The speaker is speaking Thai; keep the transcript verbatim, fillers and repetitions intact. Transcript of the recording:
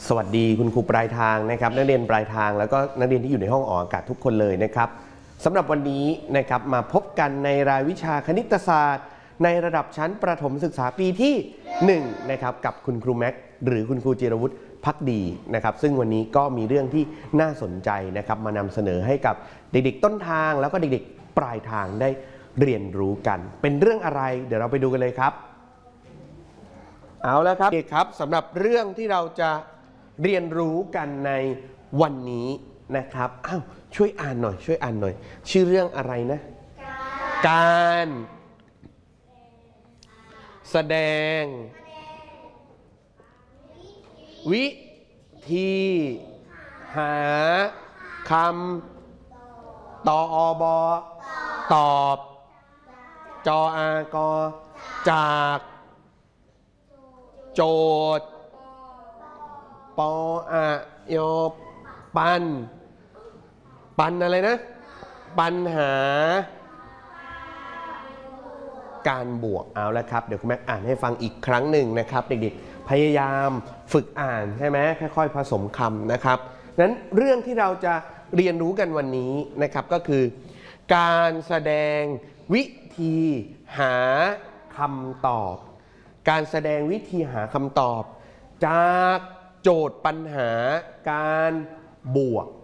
สวัสดีคุณครูปลายทางนะครับนักเรียนปลายทางแล้วก็นักเรียนที่อยู่ในห้องออกอากาศทุกคนเลยนะครับสำหรับวันนี้นะครับมาพบกันในรายวิชาคณิตศาสตร์ในระดับชั้นประถมศึกษาปีที่หนึ่งนะครับกับคุณครูแม็กหรือคุณครูจิรวุฒิภักดีนะครับซึ่งวันนี้ก็มีเรื่องที่น่าสนใจนะครับมานำเสนอให้กับเด็กๆต้นทางแล้วก็เด็กๆปลายทางได้เรียนรู้กันเป็นเรื่องอะไรเดี๋ยวเราไปดูกันเลยครับเอาแล้วครับเด็กครับสำหรับเรื่องที่เราจะเรียนรู้กันในวันนี้นะครับอ้าวช่วยอ่านหน่อยช่วยอ่านหน่อยชื่อเรื่องอะไรนะการแสดงวิธีหาคำตอบอตอบจออากอจากโจทย์ปออะโยปันปันอะไรนะปัญหาการบวกเอาแล้วครับเดี๋ยวคุณแม่อ่านให้ฟังอีกครั้งหนึ่งนะครับเด็กๆพยายามฝึกอ่านใช่ไหมค่อยๆผสมคำนะครับนั้นเรื่องที่เราจะเรียนรู้กันวันนี้นะครับก็คือการแสดงวิธีหาคำตอบการแสดงวิธีหาคำตอบจากโจทย์ปัญหาการบวก